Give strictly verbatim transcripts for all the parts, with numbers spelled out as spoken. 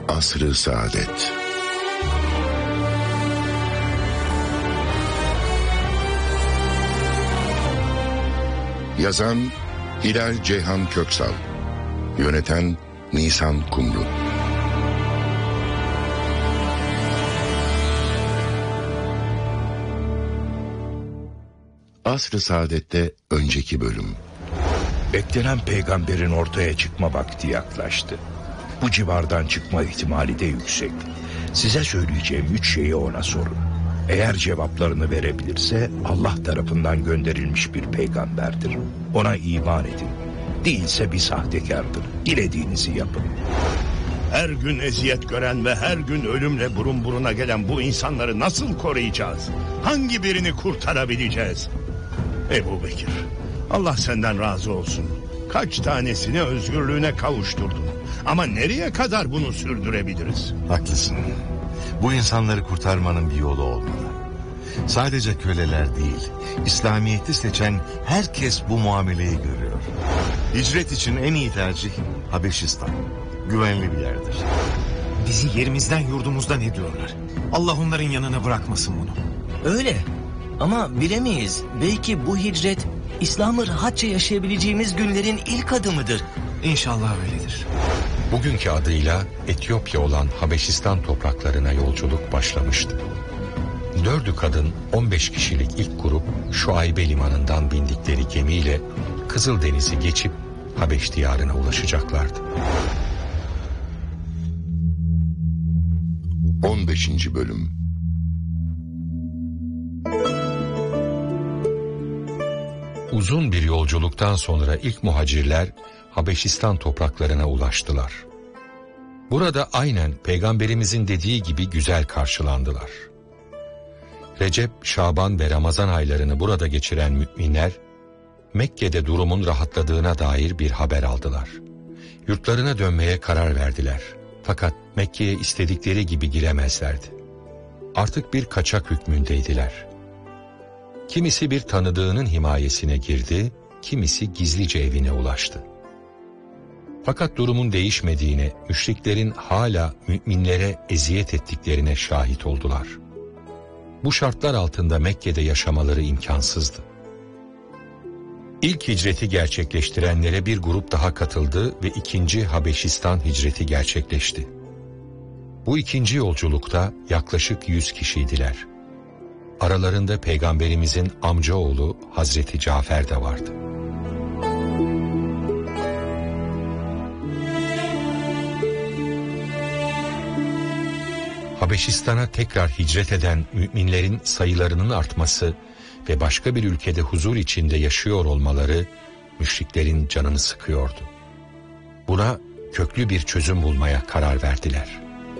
Asr-ı Saadet. Yazan Hilal Ceyhan Köksal, yöneten Nisan Kumru. Asr-ı Saadet'te önceki bölüm. Beklenen peygamberin ortaya çıkma vakti yaklaştı. Bu civardan çıkma ihtimali de yüksek. Size söyleyeceğim üç şeyi ona sorun. Eğer cevaplarını verebilirse Allah tarafından gönderilmiş bir peygamberdir. Ona iman edin. Değilse bir sahtekardır. Dilediğinizi yapın. Her gün eziyet gören ve her gün ölümle burun buruna gelen bu insanları nasıl koruyacağız? Hangi birini kurtarabileceğiz? Ebu Bekir, Allah senden razı olsun. Kaç tanesini özgürlüğüne kavuşturdun. Ama nereye kadar bunu sürdürebiliriz? Haklısın. Bu insanları kurtarmanın bir yolu olmalı. Sadece köleler değil, İslamiyet'i seçen herkes bu muameleyi görüyor. Hicret için en iyi tercih Habeşistan. Güvenli bir yerdir. Bizi yerimizden yurdumuzdan ediyorlar. Allah onların yanına bırakmasın bunu. Öyle ama bilemeyiz. Belki bu hicret İslam'ı rahatça yaşayabileceğimiz günlerin ilk adımıdır. İnşallah öyledir. Bugünkü adıyla Etiyopya olan Habeşistan topraklarına yolculuk başlamıştı. Dördü kadın on beş kişilik ilk grup Şuaybe limanından bindikleri gemiyle Kızıldeniz'i geçip Habeş diyarına ulaşacaklardı. on beşinci bölüm. Uzun bir yolculuktan sonra ilk muhacirler Habeşistan topraklarına ulaştılar. Burada aynen Peygamberimizin dediği gibi güzel karşılandılar. Recep, Şaban ve Ramazan aylarını burada geçiren müminler, Mekke'de durumun rahatladığına dair bir haber aldılar. Yurtlarına dönmeye karar verdiler. Fakat Mekke'ye istedikleri gibi giremezlerdi. Artık bir kaçak hükmündeydiler. Kimisi bir tanıdığının himayesine girdi, kimisi gizlice evine ulaştı. Fakat durumun değişmediğine, müşriklerin hala müminlere eziyet ettiklerine şahit oldular. Bu şartlar altında Mekke'de yaşamaları imkansızdı. İlk hicreti gerçekleştirenlere bir grup daha katıldı ve ikinci Habeşistan hicreti gerçekleşti. Bu ikinci yolculukta yaklaşık yüz kişiydiler. Aralarında Peygamberimizin amcaoğlu Hazreti Cafer de vardı. Habeşistan'a tekrar hicret eden müminlerin sayılarının artması ve başka bir ülkede huzur içinde yaşıyor olmaları müşriklerin canını sıkıyordu. Buna köklü bir çözüm bulmaya karar verdiler.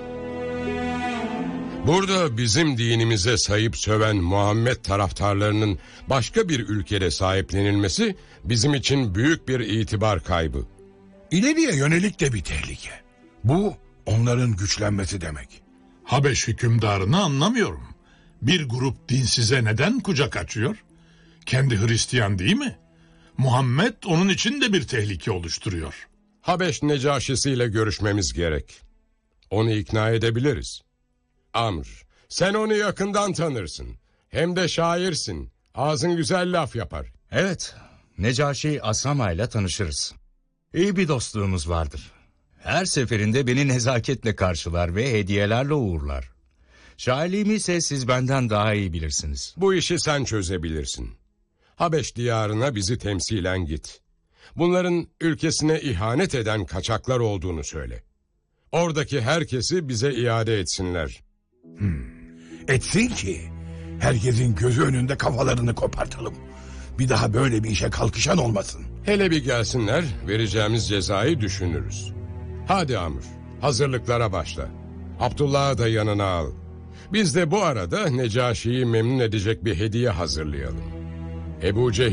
Burada bizim dinimize sayıp söven Muhammed taraftarlarının başka bir ülkede sahiplenilmesi bizim için büyük bir itibar kaybı. İleriye yönelik de bir tehlike. Bu onların güçlenmesi demek. Habeş hükümdarını anlamıyorum. Bir grup dinsize neden kucak açıyor? Kendi Hristiyan değil mi? Muhammed onun için de bir tehlike oluşturuyor. Habeş Necaşisiyle görüşmemiz gerek. Onu ikna edebiliriz. Amr, sen onu yakından tanırsın. Hem de şairsin. Ağzın güzel laf yapar. Evet, Necaşi Asama ile tanışırız. İyi bir dostluğumuz vardır. Her seferinde beni nezaketle karşılar ve hediyelerle uğurlar. Şairliğimi ise siz benden daha iyi bilirsiniz. Bu işi sen çözebilirsin. Habeş diyarına bizi temsilen git. Bunların ülkesine ihanet eden kaçaklar olduğunu söyle. Oradaki herkesi bize iade etsinler. Hmm. Etsin ki herkesin gözü önünde kafalarını kopartalım. Bir daha böyle bir işe kalkışan olmasın. Hele bir gelsinler, vereceğimiz cezayı düşünürüz. Hadi Amr, hazırlıklara başla. Abdullah'ı da yanına al. Biz de bu arada Necaşi'yi memnun edecek bir hediye hazırlayalım. Ebu Cehil